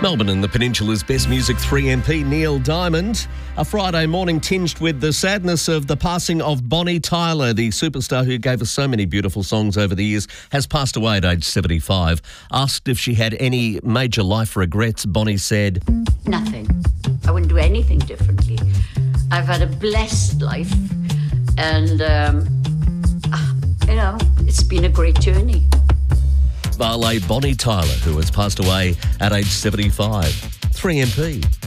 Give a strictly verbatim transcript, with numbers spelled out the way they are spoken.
Melbourne and the Peninsula's Best Music three M P, Neil Diamond. A Friday morning tinged with the sadness of the passing of Bonnie Tyler, the superstar who gave us so many beautiful songs over the years, has passed away at age seventy-five. Asked if she had any major life regrets, Bonnie said, "Nothing. I wouldn't do anything differently. I've had a blessed life and, um, you know, it's been a great journey." Valet Bonnie Tyler, who has passed away at age seventy-five. three M P.